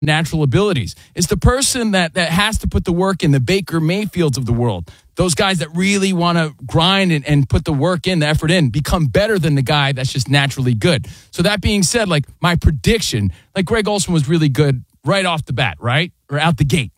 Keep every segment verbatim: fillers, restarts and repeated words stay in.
natural abilities. It's the person that, that has to put the work in, the Baker Mayfields of the world. Those guys that really want to grind and, and put the work in, the effort in, become better than the guy that's just naturally good. So that being said, like my prediction, like Greg Olsen was really good right off the bat, right? Or out the gate.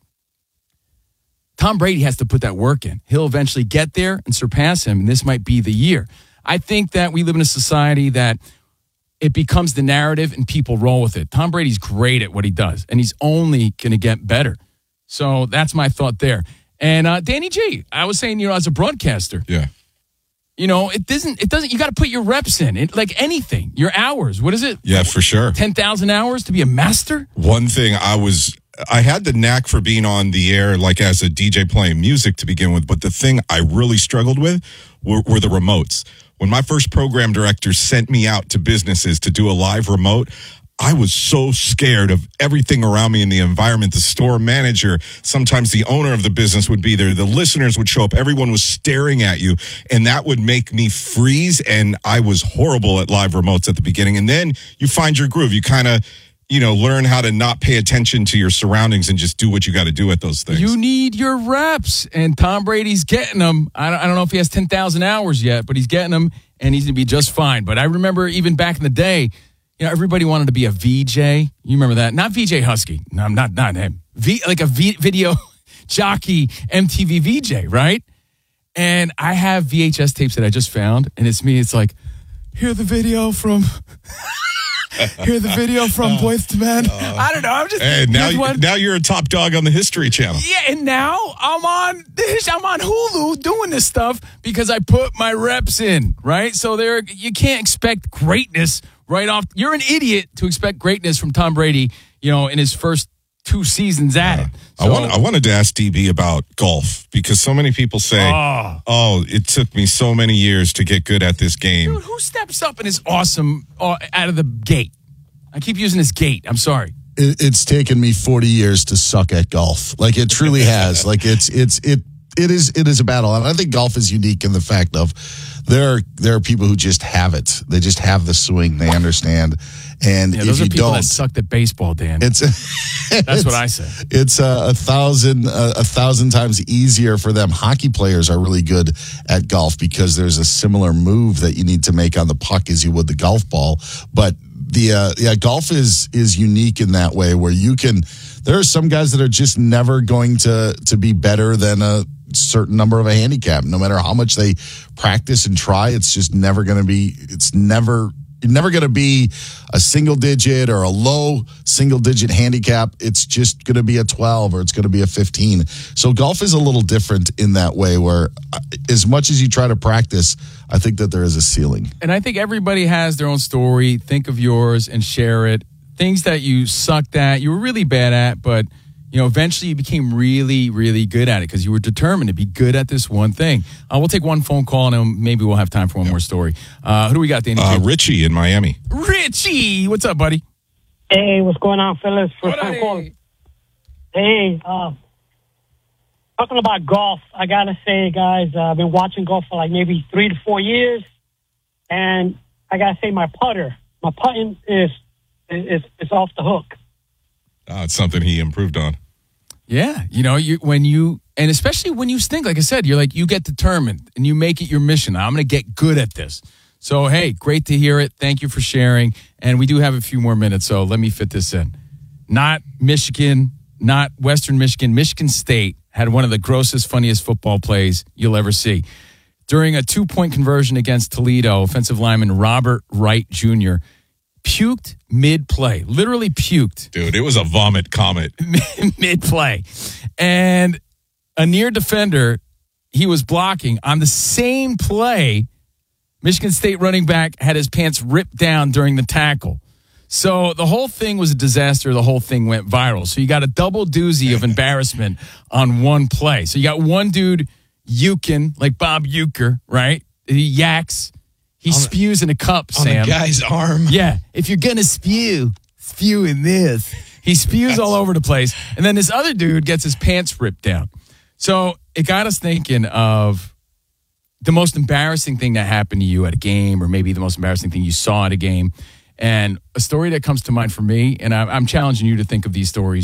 Tom Brady has to put that work in. He'll eventually get there and surpass him, and this might be the year. I think that we live in a society that it becomes the narrative and people roll with it. Tom Brady's great at what he does, and he's only going to get better. So that's my thought there. And uh, Danny G, I was saying, you know, as a broadcaster, yeah, you know, it doesn't, it doesn't, you got to put your reps in, it, like anything, your hours. What is it? Yeah, for sure. ten thousand hours to be a master? One thing I was, I had the knack for being on the air, like as a D J playing music to begin with, but the thing I really struggled with were, were the remotes. When my first program director sent me out to businesses to do a live remote, I was so scared of everything around me in the environment. The store manager, sometimes the owner of the business would be there. The listeners would show up. Everyone was staring at you, and that would make me freeze, and I was horrible at live remotes at the beginning. And then you find your groove. You kind of, you know, learn how to not pay attention to your surroundings and just do what you got to do at those things. You need your reps, and Tom Brady's getting them. I don't, I don't know if he has ten thousand hours yet, but he's getting them, and he's going to be just fine. But I remember even back in the day, you know, everybody wanted to be a V J. You remember that? Not V J Husky. No, not not him. V, like a v, video jockey M T V V J, right? And I have V H S tapes that I just found, and it's me. It's like, hear the video from... Hear the video from Boyz two Men. Uh, I don't know. I'm just. Hey, now, you, now you're a top dog on the History Channel. Yeah, and now I'm on this. I'm on Hulu doing this stuff because I put my reps in. Right, so there you can't expect greatness right off. You're an idiot to expect greatness from Tom Brady. You know, in his first two seasons at yeah. it. So, I want. I wanted to ask D B about golf because so many people say, oh. "Oh, it took me so many years to get good at this game." Dude, who steps up and is awesome uh, out of the gate? I keep using this gate. I'm sorry. It, it's taken me forty years to suck at golf. Like it truly has. Like it's it's it it is it is a battle, and I think golf is unique in the fact of there are there are people who just have it. They just have the swing. They understand. And yeah, if those you are people don't, that sucked at baseball, Dan. It's that's it's, what I say. It's a, a thousand a, a thousand times easier for them. Hockey players are really good at golf because there's a similar move that you need to make on the puck as you would the golf ball. But the uh, yeah, golf is is unique in that way where you can. There are some guys that are just never going to to be better than a certain number of a handicap. No matter how much they practice and try, it's just never going to be. It's never. You're never going to be a single digit or a low single digit handicap. It's just going to be a twelve or it's going to be a fifteen. So golf is a little different in that way where as much as you try to practice, I think that there is a ceiling. And I think everybody has their own story. Think of yours and share it. Things that you sucked at, you were really bad at, but you know, eventually you became really, really good at it because you were determined to be good at this one thing. Uh, we'll take one phone call and then maybe we'll have time for one yep. more story. Uh, who do we got, Danny? Uh, Richie in Miami. Richie, what's up, buddy? Hey, what's going on, fellas? First time calling. Hey, uh, talking about golf, I got to say, guys, uh, I've been watching golf for like maybe three to four years. And I got to say my putter, my putting is, is, is off the hook. Uh, it's something he improved on. Yeah, you know, you when you, and especially when you stink, like I said, you're like, you get determined and you make it your mission. I'm going to get good at this. So, hey, great to hear it. Thank you for sharing. And we do have a few more minutes, so let me fit this in. Not Michigan, not Western Michigan. Michigan State had one of the grossest, funniest football plays you'll ever see. During a two-point conversion against Toledo, offensive lineman Robert Wright Junior puked mid-play, literally puked. Dude, it was a vomit comet. Mid-play. And a near defender, he was blocking on the same play. Michigan State running back had his pants ripped down during the tackle. So the whole thing was a disaster. The whole thing went viral. So you got a double doozy of embarrassment on one play. So you got one dude yuking, like Bob Uecker, right? He yaks. He on spews the, in a cup, on Sam. On the guy's arm. Yeah. If you're going to spew, spew in this. He spews all over the place. And then this other dude gets his pants ripped down. So it got us thinking of the most embarrassing thing that happened to you at a game, or maybe the most embarrassing thing you saw at a game. And a story that comes to mind for me, and I'm, I'm challenging you to think of these stories